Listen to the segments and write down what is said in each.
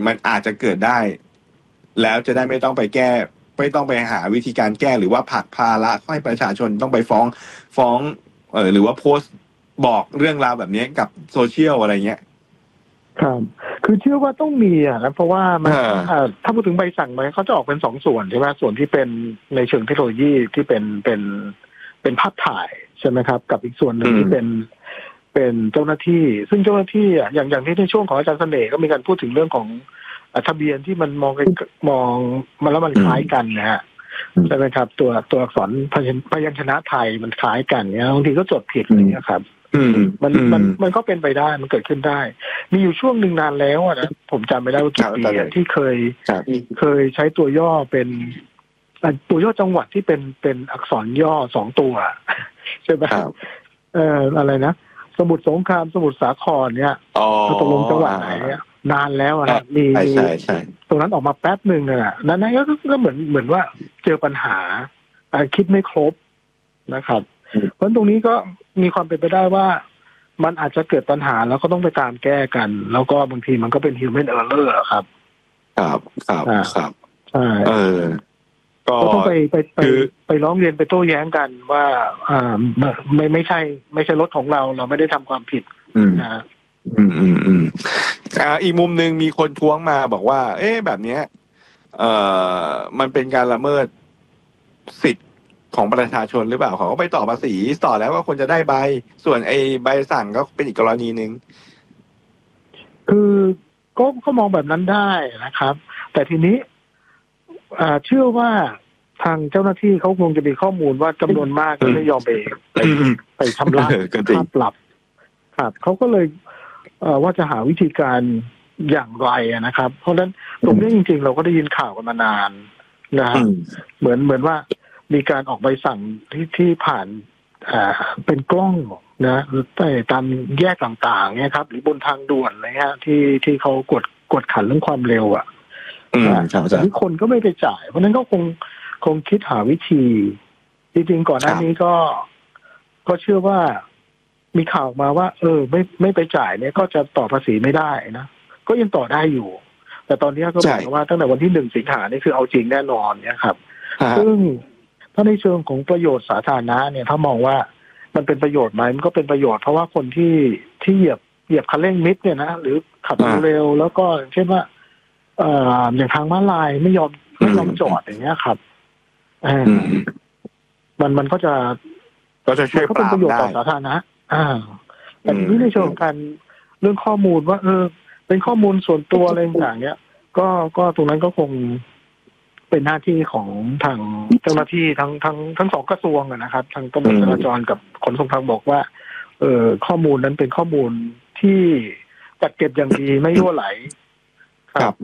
มันอาจจะเกิดได้แล้วจะได้ไม่ต้องไปแก้ไม่ต้องไปหาวิธีการแก้หรือว่าผลักภาระให้ประชาชนต้องไปฟ้องหรือว่าโพสต์บอกเรื่องราวแบบนี้กับโซเชียลอะไรเงี้ยครับคือเชื่อว่าต้องมีนะเพราะว่ามันถ้าพูดถึงใบสั่งมันเขาจะออกเป็น2 ส่วนใช่ไหมส่วนที่เป็นในเชิงเทคโนโลยีที่เป็นภาพถ่ายใช่ไหมครับกับอีกส่วนหนึ่งที่เป็นเจ้าหน้าที่ซึ่งเจ้าหน้าที่อย่างที่ในช่วงของอาจารย์เสน่ห์ก็มีการพูดถึงเรื่องของทะเบียนที่มันมองมาแล้วมันคล้ายกันนะฮะใช่ไหมครับตัวอักษรพยัญชนะไทยมันคล้ายกันเนี่ยบางทีก็จดผิดอะไรเงี้ยครับมันก็เป็นไปได้มันเกิดขึ้นได้มีอยู่ช่วงหนึ่งนานแล้วนะผมจำไม่ได้ว่ากี่ปีที่เคยใช้ตัวย่อเป็นตัวย่อจังหวัดที่เป็นอักษรย่อ2 ตัวใช่ไหมอะไรนะสมุทรสงครามสมุทรสาครเนี่ยตกลงจังหวัดไหนนานแล้วนะมีตรงนั้นออกมาแป๊บหนึ่งนะนั่นก็เหมือนว่าเจอปัญหาคิดไม่ครบนะครับเพราะตรงนี้ก็มีความเป็นไปได้ว่ามันอาจจะเกิดปัญหาแล้วก็ต้องไปตามแก้กันแล้วก็บางทีมันก็เป็น human error ครับใช่ก็ต้องไปร้องเรียนไปโต้แย้งกันว่าไม่ใช่รถของเราไม่ได้ทำความผิดนะอีกมุมหนึ่งมีคนท้วงมาบอกว่าแบบนี้มันเป็นการละเมิดสิทธิ์ของประชาชนหรือเปล่าเขาก็ไปต่อภาษีต่อแล้วว่าคนจะได้ใบส่วนใบสั่งก็เป็นอีกกรณีหนึ่งคือก็มองแบบนั้นได้นะครับแต่ทีนี้เชื่อว่าทางเจ้าหน้าที่เขาคงจะมีข้อมูลว่าจำนวนมากไม่ยอมไปชำระค่าปรับครับเขาก็เลยว่าจะหาวิธีการอย่างไรนะครับเพราะฉะนั้นตรงนี้จริงๆเราก็ได้ยินข่าวกันมานานนะเหมือนว่ามีการออกใบสั่งที่ผ่านเป็นกล้องนะหรือตามแยกต่างๆเนี่ยครับหรือบนทางด่วนอะไรเงี้ยที่เขากดขันเรื่องความเร็วแต่ที่คนก็ไม่ไปจ่ายเพราะนั้นก็คงคิดหาวิธีจริงๆก่อนหน้านี้ก็เชื่อว่ามีข่าวมาว่าไม่ไปจ่ายเนี่ยก็จะต่อภาษีไม่ได้นะก็ยังต่อได้อยู่แต่ตอนนี้ก็บอกว่าตั้งแต่วันที่1 สิงหาคมนี่คือเอาจริงแน่นอนเนี่ยครับซึ่งถ้าในเชิงของประโยชน์สาธารณะเนี่ยถ้ามองว่ามันเป็นประโยชน์ไหมมันก็เป็นประโยชน์เพราะว่าคนที่เหยียบคันเร่งมิดเนี่ยนะหรือขับเร็วแล้วก็เช่นว่าอย่างทางม้าลายไม่ยอมจอดอย่างเงี้ยครับมันก็จะช่วยก็เป็นประโยชน์ต่อสาธารณะแต่ทีนี้ในเชิงของการเรื่องข้อมูลว่าเป็นข้อมูลส่วนตัวอะไรต่างๆเนี้ยก็ตรงนั้นก็คงเป็นหน้าที่ของทางเจ้าหน้าที่ทั้ง2 กระทรวงนะครับทางตำรวจจราจรกับขนส่งทางบกว่าข้อมูลนั้นเป็นข้อมูลที่จัดเก็บอย่างดีไม่รั่วไหลครับ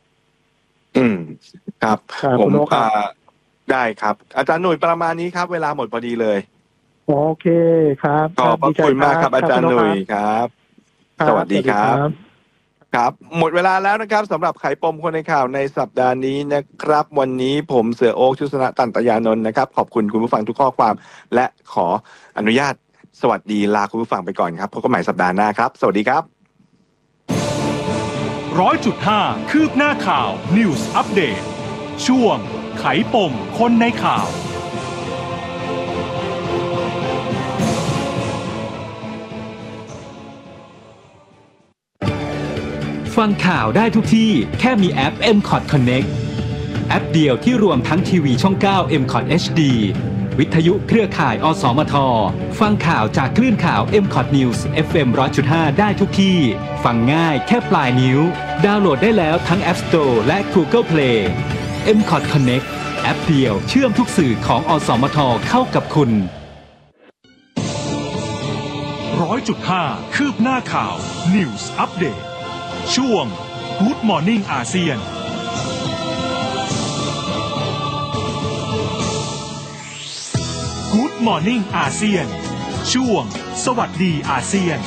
ครับผมได้ครับอาจารย์หนุ่ยประมาณนี้ครับเวลาหมดพอดีเลยโอเคครับขอบคุณมากครับอาจารย์หนุ่ยครับสวัสดีครับครับหมดเวลาแล้วนะครับสำหรับไขปมคนในข่าวในสัปดาห์นี้นะครับวันนี้ผมเสือโอ๊คชุสนะตันตยานนท์นะครับขอบคุณคุณผู้ฟังทุกข้อความและขออนุญาตสวัสดีลาคุณผู้ฟังไปก่อนครับพบกันใหม่สัปดาห์หน้าครับสวัสดีครับ 100.5 คืบหน้าข่าว News Update ช่วงไขปมคนในข่าวฟังข่าวได้ทุกที่แค่มีแอป MCOT Connect แอปเดียวที่รวมทั้งทีวีช่อง 9 MCOT HD วิทยุเครือข่ายอสมทฟังข่าวจากคลื่นข่าว MCOT News FM 100.5 ได้ทุกที่ฟังง่ายแค่ปลายนิ้วดาวน์โหลดได้แล้วทั้ง App Store และ Google Play MCOT Connect แอปเดียวเชื่อมทุกสื่อของอสมทเข้ากับคุณ 100.5 คืบหน้าข่าว News Update ช่วง Good Morning อาเซียนGood Morning อาเซียนช่วงสวัสดีอาเซียน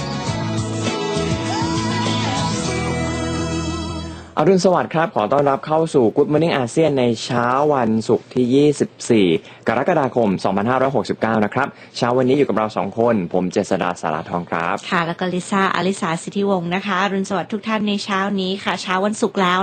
อรุณสวัสดิ์ครับขอต้อนรับเข้าสู่ Good Morning อาเซียนในเช้าวันศุกร์ที่24กรกฎาคม2569นะครับเช้าวันนี้อยู่กับเรา2คนผมเจษฎาสาราทองครับค่ะแล้วก็ลิซ่าอลิสาสิทธิวงศ์นะคะอรุณสวัสดิ์ทุกท่านในเช้านี้ค่ะเช้าวันศุกร์แล้ว